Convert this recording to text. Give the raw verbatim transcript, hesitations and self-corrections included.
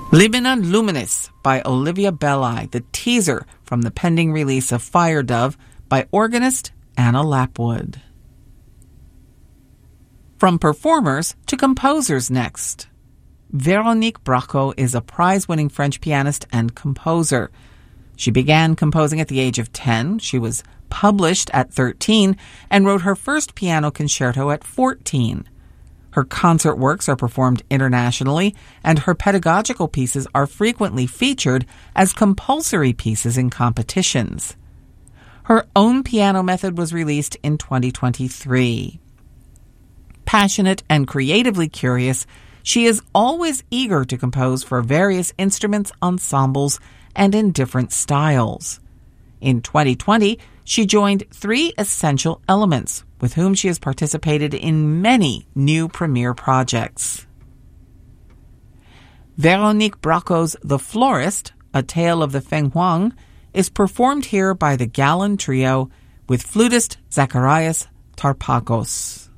Libena Luminis by Olivia Belli, the teaser from the pending release of Fire Dove by organist Anna Lapwood. From performers to composers next. Véronique Bracco is a prize-winning French pianist and composer. She began composing at the age of ten. She was published at thirteen and wrote her first piano concerto at fourteen. Her concert works are performed internationally, and her pedagogical pieces are frequently featured as compulsory pieces in competitions. Her own piano method was released in twenty twenty-three. Passionate and creatively curious, she is always eager to compose for various instruments, ensembles, and in different styles. In twenty twenty, she joined Three Essential Elements, with whom she has participated in many new premiere projects. Véronique Bracco's The Florist, A Tale of the Feng Huang, is performed here by the Gallon Trio with flutist Zacharias Tarpagos.